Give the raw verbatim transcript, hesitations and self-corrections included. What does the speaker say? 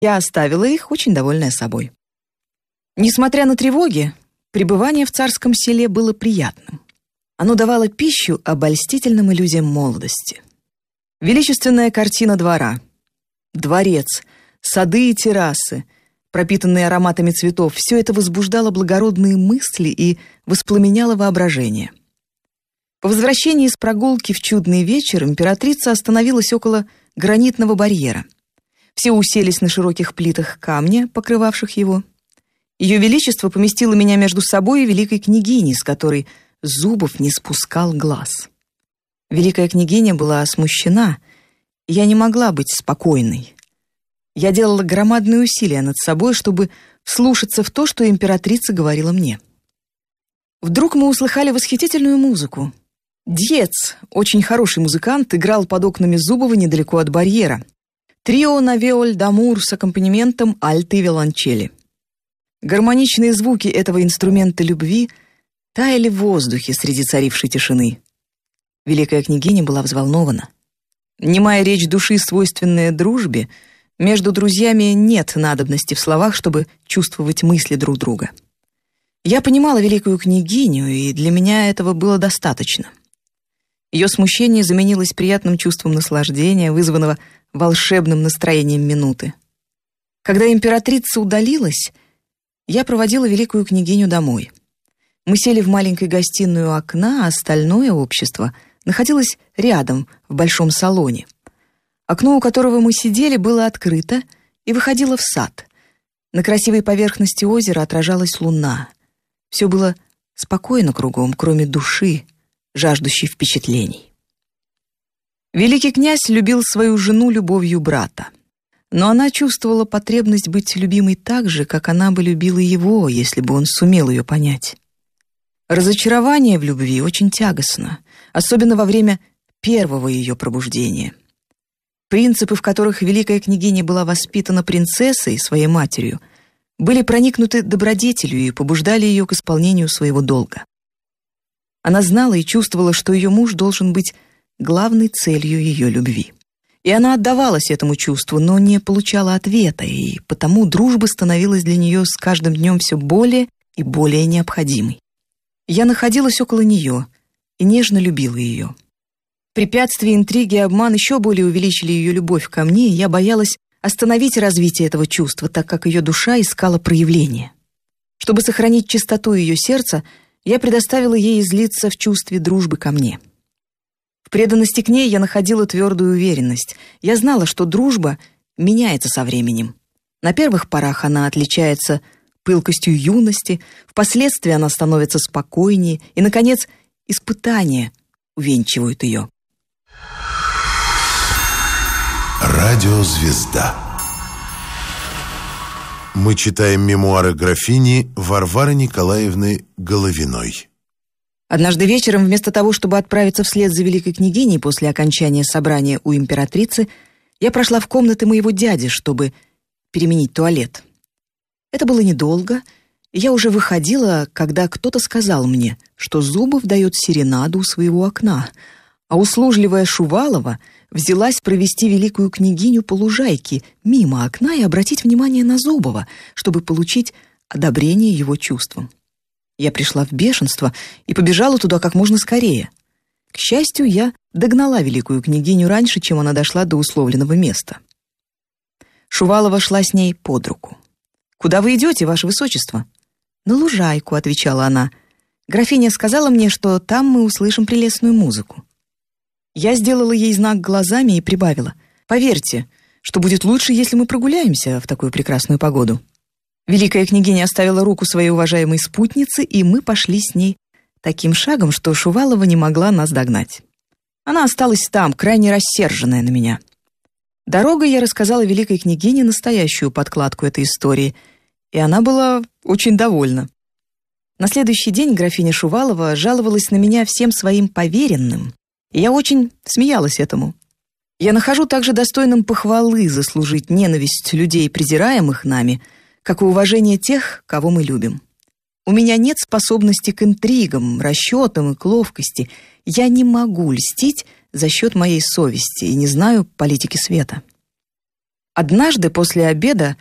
Я оставила их, очень довольная собой. Несмотря на тревоги, пребывание в царском селе было приятным. Оно давало пищу обольстительным иллюзиям молодости. Величественная картина двора, дворец, сады и террасы, пропитанные ароматами цветов, все это возбуждало благородные мысли и воспламеняло воображение. По возвращении с прогулки в чудный вечер императрица остановилась около гранитного барьера. Все уселись на широких плитах камня, покрывавших его. Ее Величество поместило меня между собой и великой княгиней, с которой Зубов не спускал глаз. Великая княгиня была смущена, и я не могла быть спокойной. Я делала громадные усилия над собой, чтобы вслушаться в то, что императрица говорила мне. Вдруг мы услыхали восхитительную музыку. Дьец, очень хороший музыкант, играл под окнами Зубова недалеко от барьера. Трио на виоль-дамур с аккомпанементом альты и виолончели. Гармоничные звуки этого инструмента любви таяли в воздухе среди царившей тишины. Великая княгиня была взволнована. Немая речь души, свойственная дружбе, между друзьями нет надобности в словах, чтобы чувствовать мысли друг друга. Я понимала великую княгиню, и для меня этого было достаточно. Ее смущение заменилось приятным чувством наслаждения, вызванного волшебным настроением минуты. Когда императрица удалилась, я проводила великую княгиню домой. Мы сели в маленькой гостиную у окна, а остальное общество находилось рядом, в большом салоне. Окно, у которого мы сидели, было открыто и выходило в сад. На красивой поверхности озера отражалась луна. Все было спокойно кругом, кроме души, жаждущей впечатлений. Великий князь любил свою жену любовью брата. Но она чувствовала потребность быть любимой так же, как она бы любила его, если бы он сумел ее понять. Разочарование в любви очень тягостно, особенно во время первого ее пробуждения. Принципы, в которых великая княгиня была воспитана принцессой, своей матерью, были проникнуты добродетелью и побуждали ее к исполнению своего долга. Она знала и чувствовала, что ее муж должен быть главной целью ее любви. И она отдавалась этому чувству, но не получала ответа, и потому дружба становилась для нее с каждым днем все более и более необходимой. Я находилась около нее и нежно любила ее. Препятствия, интриги и обман еще более увеличили ее любовь ко мне, и я боялась остановить развитие этого чувства, так как ее душа искала проявления. Чтобы сохранить чистоту ее сердца, я предоставила ей излиться в чувстве дружбы ко мне. В преданности к ней я находила твердую уверенность. Я знала, что дружба меняется со временем. На первых порах она отличается пылкостью юности, впоследствии она становится спокойнее, и, наконец, испытания увенчивают ее. Радиозвезда. Мы читаем мемуары графини Варвары Николаевны Головиной. Однажды вечером, вместо того, чтобы отправиться вслед за великой княгиней после окончания собрания у императрицы, я прошла в комнаты моего дяди, чтобы переменить туалет. Это было недолго, и я уже выходила, когда кто-то сказал мне, что Зубов дает серенаду у своего окна, а услужливая Шувалова взялась провести великую княгиню по лужайке мимо окна и обратить внимание на Зубова, чтобы получить одобрение его чувствам. Я пришла в бешенство и побежала туда как можно скорее. К счастью, я догнала великую княгиню раньше, чем она дошла до условленного места. Шувалова шла с ней под руку. «Куда вы идете, ваше высочество?» «На лужайку», — отвечала она. «Графиня сказала мне, что там мы услышим прелестную музыку». Я сделала ей знак глазами и прибавила: «Поверьте, что будет лучше, если мы прогуляемся в такую прекрасную погоду». Великая княгиня оставила руку своей уважаемой спутницы, и мы пошли с ней таким шагом, что Шувалова не могла нас догнать. Она осталась там, крайне рассерженная на меня. Дорогой я рассказала великой княгине настоящую подкладку этой истории, и она была очень довольна. На следующий день графиня Шувалова жаловалась на меня всем своим поверенным, и я очень смеялась этому. Я нахожу также достойным похвалы заслужить ненависть людей, презираемых нами, как и уважение тех, кого мы любим. У меня нет способности к интригам, расчетам и к ловкости. Я не могу льстить за счет моей совести и не знаю политики света. Однажды после обеда